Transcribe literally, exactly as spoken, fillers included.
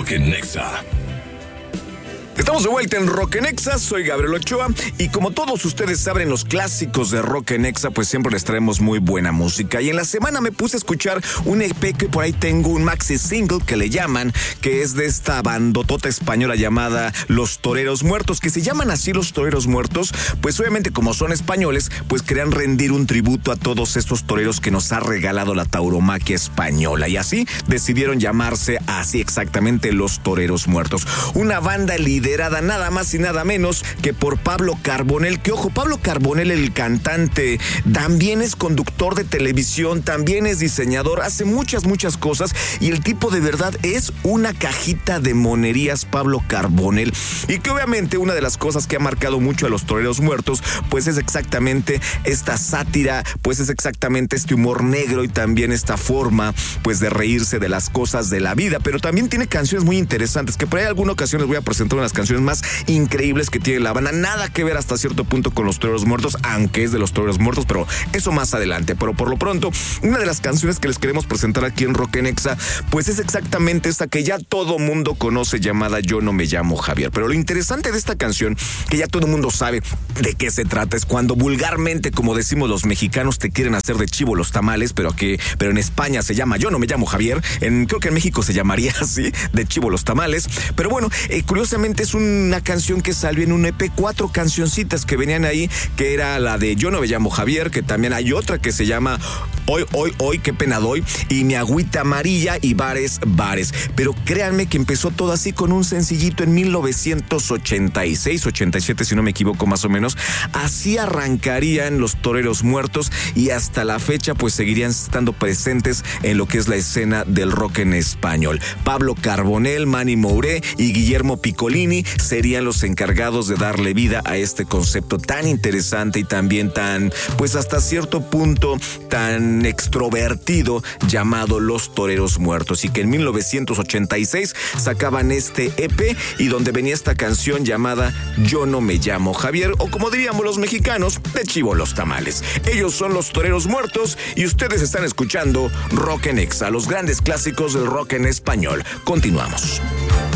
Rock en Nexa. Estamos de vuelta en Rock en Nexa, soy Gabriel Ochoa y como todos ustedes saben, los clásicos de Rock en Nexa pues siempre les traemos muy buena música, y en la semana me puse a escuchar un E P que por ahí tengo, un maxi single que le llaman, que es de esta bandotota española llamada Los Toreros Muertos, que se llaman así Los Toreros Muertos, pues obviamente como son españoles, pues querían rendir un tributo a todos estos toreros que nos ha regalado la tauromaquia española, y así decidieron llamarse así exactamente Los Toreros Muertos, una banda liderada nada más y nada menos que por Pablo Carbonell, que ojo, Pablo Carbonell, el cantante, también es conductor de televisión, también es diseñador, hace muchas, muchas cosas, y el tipo de verdad es una cajita de monerías, Pablo Carbonell, y que obviamente una de las cosas que ha marcado mucho a Los Toreros Muertos, pues es exactamente esta sátira, pues es exactamente este humor negro y también esta forma, pues de reírse de las cosas de la vida, pero también tiene canciones muy interesantes, que por ahí alguna ocasión les voy a presentar unas canciones más increíbles que tiene la banda, nada que ver hasta cierto punto con Los Toreros Muertos, aunque es de Los Toreros Muertos, pero eso más adelante. Pero por lo pronto, una de las canciones que les queremos presentar aquí en Rock en Nexa, pues es exactamente esta que ya todo mundo conoce, llamada Yo no me llamo Javier. Pero lo interesante de esta canción, que ya todo mundo sabe de qué se trata, es cuando vulgarmente, como decimos los mexicanos, te quieren hacer de chivo los tamales, pero que pero en España se llama Yo no me llamo Javier, en, creo que en México se llamaría así, de chivo los tamales. Pero bueno, eh, curiosamente es una canción que salió en un E P, cuatro cancioncitas que venían ahí, que era la de Yo no me llamo Javier, que también hay otra que se llama Hoy, hoy, hoy, qué pena doy, y Mi agüita amarilla y Bares, Bares. Pero créanme que empezó todo así con un sencillito en mil novecientos ochenta y seis, ochenta y siete, si no me equivoco más o menos. Así arrancarían Los Toreros Muertos y hasta la fecha pues seguirían estando presentes en lo que es la escena del rock en español. Pablo Carbonell, Manny Mouré y Guillermo Piccolini serían los encargados de darle vida a este concepto tan interesante y también tan, pues hasta cierto punto, tan extrovertido, llamado Los Toreros Muertos, y que en mil novecientos ochenta y seis sacaban este E P y donde venía esta canción llamada Yo no me llamo Javier, o como diríamos los mexicanos, de chivo los tamales. Ellos son Los Toreros Muertos y ustedes están escuchando Rock en Nexa, los grandes clásicos del rock en español. Continuamos.